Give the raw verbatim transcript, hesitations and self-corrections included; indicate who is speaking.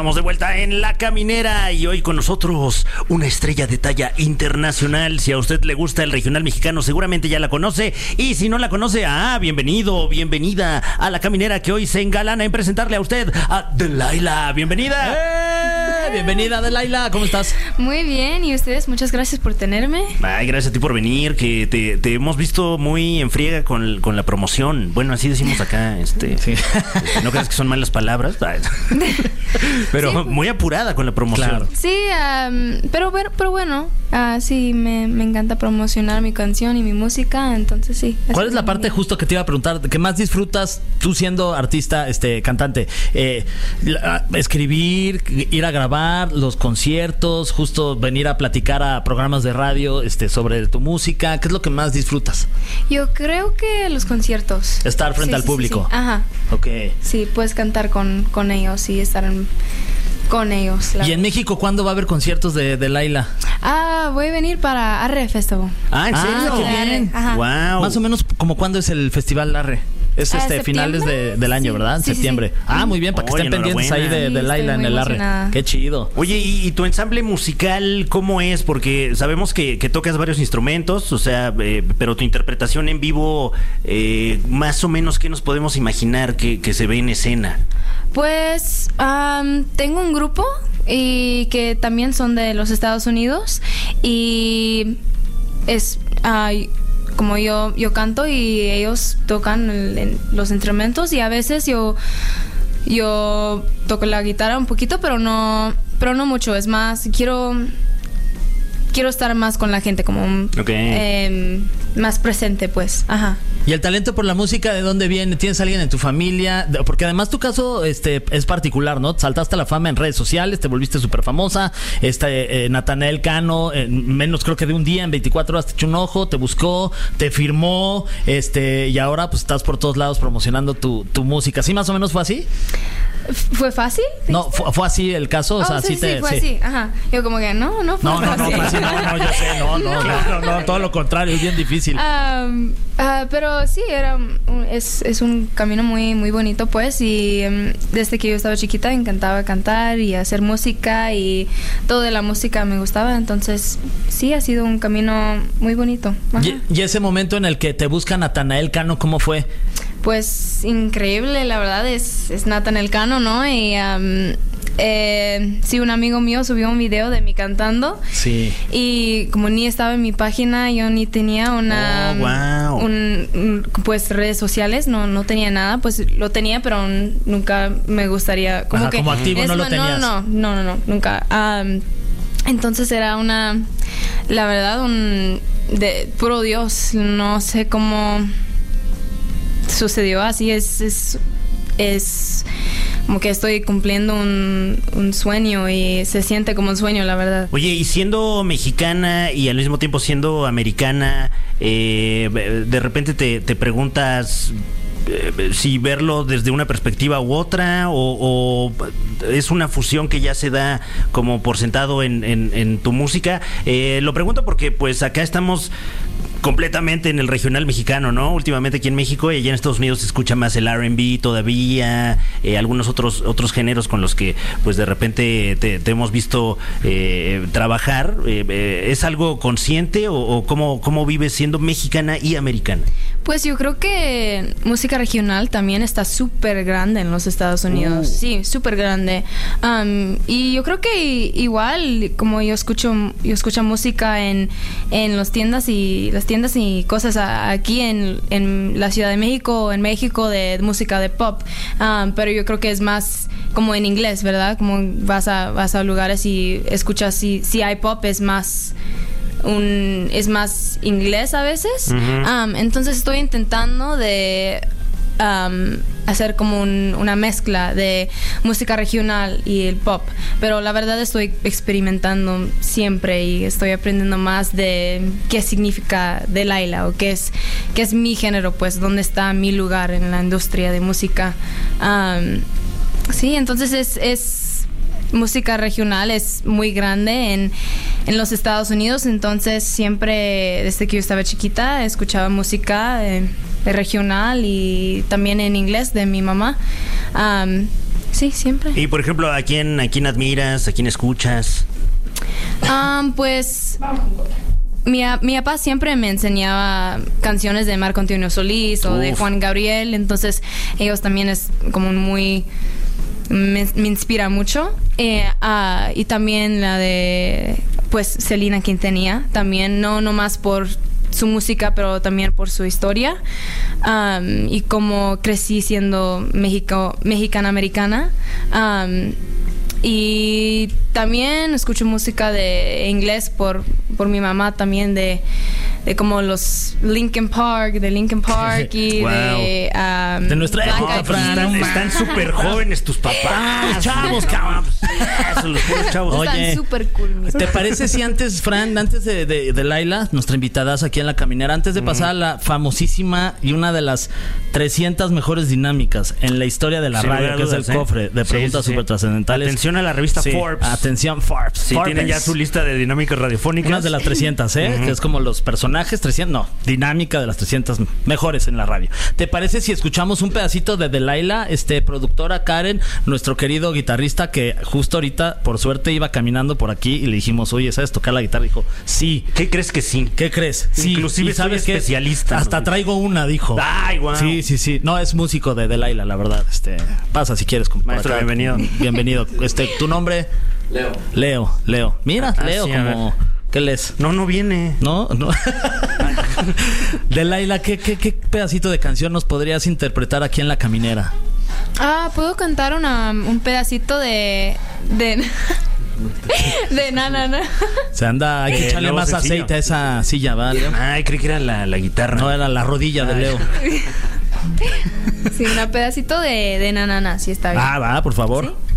Speaker 1: Estamos de vuelta en La Caminera y hoy con nosotros una estrella de talla internacional. Si a usted le gusta el regional mexicano, seguramente ya la conoce. Y si no la conoce, ah, bienvenido, bienvenida a La Caminera, que hoy se engalana en presentarle a usted a Delilah. Bienvenida.
Speaker 2: ¡Eh! Bienvenida, Delilah. ¿Cómo estás?
Speaker 3: Muy bien, ¿y ustedes? Muchas gracias por tenerme.
Speaker 1: Ay, gracias a ti por venir, que te, te hemos visto muy en friega con, con la promoción. Bueno, así decimos acá, este, sí. este no creas que son malas palabras. Pero sí, muy apurada con la promoción. Claro.
Speaker 3: Sí, um, pero, pero bueno, uh, sí, me, me encanta promocionar mi canción y mi música, entonces sí.
Speaker 2: ¿Cuál es la parte bien. justo que te iba a preguntar, que más disfrutas tú siendo artista, este, cantante? Eh, escribir, ir a grabar, los conciertos, justo venir a platicar a programas de radio este, sobre tu música. ¿Qué es lo que más disfrutas?
Speaker 3: Yo creo que los conciertos.
Speaker 2: Estar frente
Speaker 3: sí,
Speaker 2: al
Speaker 3: sí,
Speaker 2: público.
Speaker 3: Sí, sí. Ajá.
Speaker 2: Ok.
Speaker 3: Sí, puedes cantar con, con ellos y estar en, con ellos.
Speaker 2: ¿Y en México cuándo va a haber conciertos de, de Delilah?
Speaker 3: Ah, voy a venir para Arre Festival.
Speaker 1: Ah, ¿en serio?
Speaker 2: Ah, qué bien.
Speaker 3: Ajá.
Speaker 1: Wow.
Speaker 2: Más o menos, ¿como cuándo es el Festival Arre? Es este
Speaker 3: uh,
Speaker 2: finales de, del año,
Speaker 3: sí,
Speaker 2: ¿verdad? En
Speaker 3: sí,
Speaker 2: septiembre.
Speaker 3: Sí, sí.
Speaker 2: Ah, muy bien, para que
Speaker 1: Oye,
Speaker 2: estén pendientes ahí de, de
Speaker 3: sí,
Speaker 2: Delilah en el Arre. Qué chido.
Speaker 1: Oye, ¿y, y tu ensamble musical cómo es? Porque sabemos que, que tocas varios instrumentos, o sea, eh, pero tu interpretación en vivo, eh, más o menos, ¿qué nos podemos imaginar que, que se ve en escena?
Speaker 3: Pues um, tengo un grupo y que también son de los Estados Unidos y es uh, como yo yo canto y ellos tocan el, el, los instrumentos y a veces yo yo toco la guitarra un poquito, pero no pero no mucho. Es más, quiero quiero estar más con la gente, como
Speaker 1: okay.
Speaker 3: eh, más presente, pues. Ajá.
Speaker 2: ¿Y el talento por la música de dónde viene? ¿Tienes alguien en tu familia? Porque además tu caso este, es particular, ¿no? Saltaste a la fama en redes sociales, te volviste súper famosa. Este, eh, Natanael Cano, en menos creo que de un día, en veinticuatro horas te echó un ojo, te buscó, te firmó, este, y ahora pues estás por todos lados promocionando tu, tu música. ¿Sí más o menos fue así?
Speaker 3: ¿Fue fácil?
Speaker 2: No, fue, fue así el caso, o
Speaker 3: oh,
Speaker 2: sea,
Speaker 3: sí,
Speaker 2: sí te...
Speaker 3: sí, fue
Speaker 2: sí.
Speaker 3: así, ajá. Yo como que, no, no fue
Speaker 2: no, no, no, no, fácil, no, no, yo sé, no, no, no, no, no, todo lo contrario, es bien difícil.
Speaker 3: Um, uh, pero sí, era un, es, es un camino muy, muy bonito, pues, y um, desde que yo estaba chiquita me encantaba cantar y hacer música y todo de la música me gustaba, entonces sí, ha sido un camino muy bonito.
Speaker 2: Y, y ese momento en el que te busca Natanael Cano, ¿cómo fue?
Speaker 3: Pues increíble, la verdad, es, es Natanael Cano, ¿no? Y um, eh, sí, un amigo mío subió un video de mí cantando.
Speaker 2: Sí.
Speaker 3: Y como ni estaba en mi página, yo ni tenía una...
Speaker 1: Oh, wow.
Speaker 3: un, un, pues redes sociales, no, no tenía nada. Pues lo tenía, pero nunca me gustaría... Como,
Speaker 2: Ajá,
Speaker 3: que
Speaker 2: como activo
Speaker 3: es,
Speaker 2: no lo tenías.
Speaker 3: No, no, no, no, no, nunca. Um, entonces era una... La verdad, un... de puro Dios, no sé cómo... sucedió así, es, es es como que estoy cumpliendo un, un sueño y se siente como un sueño, la verdad.
Speaker 1: Oye, y siendo mexicana y al mismo tiempo siendo americana, eh, de repente te, te preguntas eh, si verlo desde una perspectiva u otra, o, o es una fusión que ya se da como por sentado en, en, en tu música. Eh, lo pregunto porque pues acá estamos completamente en el regional mexicano, ¿no? Últimamente aquí en México y allá en Estados Unidos se escucha más el R and B todavía, eh, algunos otros otros géneros con los que pues de repente te, te hemos visto eh, trabajar. Eh, eh, ¿Es algo consciente o, o cómo, cómo vives siendo mexicana y americana?
Speaker 3: Pues yo creo que música regional también está súper grande en los Estados Unidos. Uh. Sí, súper grande. Um, y yo creo que igual, como yo escucho yo escucho música en, en las tiendas y las tiendas y cosas aquí en, en la Ciudad de México, en México, de, de música de pop. Um, pero yo creo que es más como en inglés, ¿verdad? Como vas a, vas a lugares y escuchas, si, si hay pop, es más... Un, es más inglés a veces. Uh-huh. um, entonces estoy intentando de um, hacer como un, una mezcla de música regional y el pop, pero la verdad estoy experimentando siempre y estoy aprendiendo más de qué significa Delilah o qué es, qué es mi género, pues dónde está mi lugar en la industria de música. Um, sí, entonces es, es música regional es muy grande en, en los Estados Unidos, entonces siempre desde que yo estaba chiquita escuchaba música eh, regional y también en inglés de mi mamá. Um, Sí, siempre.
Speaker 1: Y por ejemplo, ¿a quién, a quién admiras? ¿A quién escuchas?
Speaker 3: Um, pues mi, mi papá siempre me enseñaba canciones de Marco Antonio Solís o
Speaker 1: Uf.
Speaker 3: de Juan Gabriel, entonces ellos también es como muy... Me, me inspira mucho. Eh, uh, y también la de, pues, Selena Quintanilla, también, no nomás por su música, pero también por su historia. Um, y como crecí siendo México, mexicana-americana. Um, y también escucho música de inglés por, por mi mamá también, de, de como los Linkin Park, de Linkin Park y
Speaker 1: Wow.
Speaker 3: de... Um,
Speaker 2: De nuestra
Speaker 3: Black
Speaker 2: época,
Speaker 3: Eyed
Speaker 2: Fran.
Speaker 3: Peas.
Speaker 1: Están están súper jóvenes tus papás.
Speaker 2: Chavos, cabrón.
Speaker 1: Eso, los puros chavos.
Speaker 2: Oye,
Speaker 3: Están súper cool. mis
Speaker 2: ¿te parece si antes, Fran, antes de, de, de Laila, nuestra invitada aquí en La Caminera, antes de pasar a la famosísima y una de las trescientas mejores dinámicas en la historia de la
Speaker 1: Sin
Speaker 2: radio,
Speaker 1: lugar a
Speaker 2: que es el
Speaker 1: dudas, ¿eh?
Speaker 2: cofre de
Speaker 1: Sí,
Speaker 2: preguntas
Speaker 1: sí, sí.
Speaker 2: súper trascendentales?
Speaker 1: Atención a la revista
Speaker 2: Sí,
Speaker 1: Forbes.
Speaker 2: Atención, Forbes.
Speaker 1: Sí,
Speaker 2: Forbes.
Speaker 1: tienen ya su lista de dinámicas radiofónicas.
Speaker 2: Unas de las trescientas, ¿eh?
Speaker 1: Ujú.
Speaker 2: Que es como los personajes trescientas, no, dinámica de las trescientas mejores en la radio. ¿Te parece si escuchamos un pedacito de Delilah, este, productora Karen, nuestro querido guitarrista que justo ahorita, por suerte, iba caminando por aquí y le dijimos, oye, ¿sabes tocar la guitarra? Dijo, sí.
Speaker 1: ¿Qué crees que sí?
Speaker 2: ¿Qué crees? Sí.
Speaker 1: Inclusive
Speaker 2: ¿Y sabes
Speaker 1: soy
Speaker 2: qué?
Speaker 1: especialista,
Speaker 2: Hasta
Speaker 1: ¿no?
Speaker 2: traigo una, dijo.
Speaker 1: Ay, guau.
Speaker 2: Sí, sí, sí. No, es músico de Delilah, la verdad. Este, pasa si quieres. por
Speaker 1: Maestro,
Speaker 2: acá.
Speaker 1: bienvenido.
Speaker 2: Bienvenido. Este, ¿tu nombre?
Speaker 4: Leo.
Speaker 2: Leo, Leo. Mira,
Speaker 1: Ah,
Speaker 2: Leo,
Speaker 1: sí, a
Speaker 2: como... ¿Qué lees?
Speaker 1: No, no viene.
Speaker 2: ¿No? No. Delilah, ¿qué, qué, ¿qué pedacito de canción nos podrías interpretar aquí en La Caminera?
Speaker 3: Ah, ¿puedo cantar una, un pedacito de... de... de na, na, na?
Speaker 2: Se anda, hay que
Speaker 1: Eh,
Speaker 2: echarle
Speaker 1: nuevo
Speaker 2: más
Speaker 1: sencillo.
Speaker 2: aceite a esa silla, ¿vale?
Speaker 1: Ay, creí que era la, la guitarra.
Speaker 2: No, era la rodilla de
Speaker 1: Ay.
Speaker 2: Leo.
Speaker 3: Sí, un pedacito de, de na, na, na, sí está bien.
Speaker 2: Ah, va, por favor.
Speaker 3: ¿Sí?